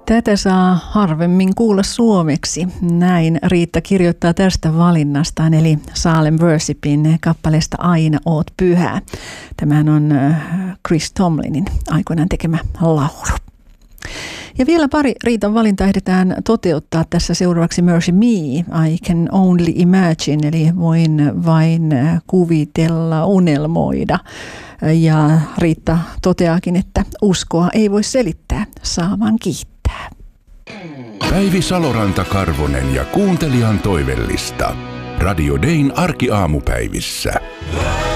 Tätä saa harvemmin kuulla suomeksi. Näin Riitta kirjoittaa tästä valinnastaan, eli Salem Worshipin kappaleesta Aina oot pyhä. Tämähän on Chris Tomlinin aikoinaan tekemä laulu. Ja vielä pari Riitan valintaa ehditään toteuttaa tässä seuraavaksi Mercy Me, I Can Only Imagine, eli voin vain kuvitella, unelmoida. Ja Riitta toteaakin, että uskoa ei voi selittää, saa vaan kiittää. Päivi Saloranta-Karvonen ja kuuntelijan toivellista. Radio Dayn arkiaamupäivissä.